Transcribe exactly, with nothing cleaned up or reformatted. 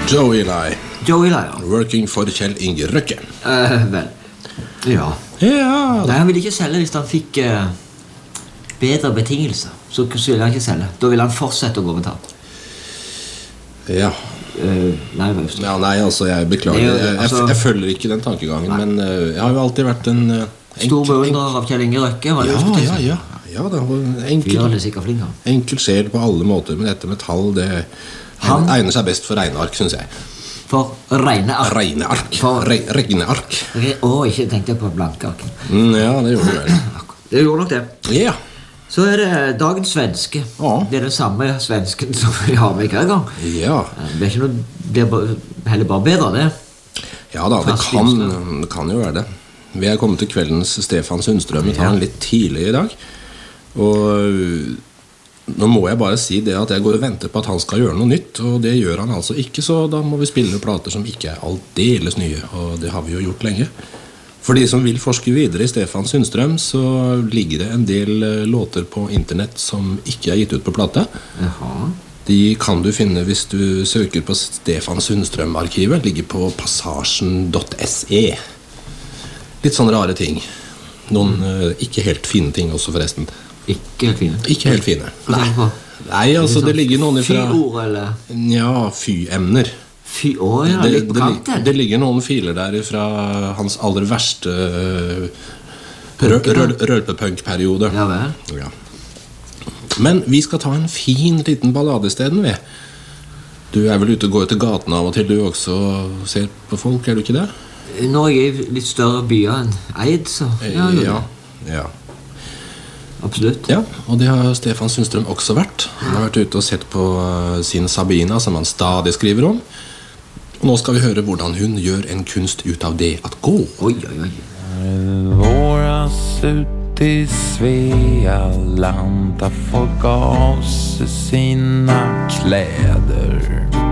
Joe Eli. Joe Eli, ja. Working for Kjell Inge Røkke. Uh, vel, ja. Ja. Nei, han ville ikke selge hvis han fikk uh, bedre betingelser. Så, så ville han ikke selge. Da ville han fortsette å gå med tap. Ja. Uh, nei, ja, nei, altså, jeg beklager. Det, jeg, altså, jeg, jeg følger ikke den tankegangen, nei. Men uh, jeg har jo alltid vært en uh, enkel, stor beundrer av Kjell Inge Røkke. Ja, ja, ja. Ja, det var enkel, enkel sjel på alle måter, men dette med tall, det han, egner seg best for regneark, synes jeg. For regneark? Regneark. For Re, regneark. Re, å, ikke tenkte jeg på blankark. Mm, ja, det gjorde du vel. Det gjorde nok det. Ja. Så er det dagens svenske. Ja. Det er den samme svensken som vi har med hver gang. Ja. Det er ikke noe, det er heller bare bedre, det. Ja da, det kan, det kan jo være det. Vi er kommet til kveldens Stefan Sundstrøm. Vi tar den litt tidlig i dag. Og nå må jeg bare si det at jeg går og venter på at han skal gjøre noe nytt, og det gjør han altså ikke, så da må vi spille plater som ikke er aldeles nye, og det har vi jo gjort lenge. For de som vil forske videre i Stefan Sundstrøm, så ligger det en del låter på internett som ikke er gitt ut på plate. Jaha. De kan du finne hvis du søker på Stefan Sundstrøm-arkivet, ligger på passasjen punktum se. Litt sånne rare ting. Noen uh, ikke helt fine ting også forresten. Ikke helt fine? Ikke helt fine. Nei, Nei altså det ligger noen ifra... Fy-ord, eller? Ja, fy-emner. Fy, å ja, det, litt bekant det, det ligger noen filer der fra hans aller verste rølpepunk-periode. Ja vel. Ja. Men vi skal ta en fin liten ballade i stedet, vi. Du er vel ute og går til gaten av og til du også ser på folk, er du ikke det? Nå er jeg i litt større byer enn Eid, så... Ja, ja, ja. Absolutt. Ja, og det har Stefan Sundstrøm også vært. Han har vært ute og sett på sin Sabina, som han stadig skriver om. Og nå skal vi høre hvordan hun gjør en kunst ut av det at gå. Oi, oi, oi. Våras ut i Svea land, där folk av sig sina kläder.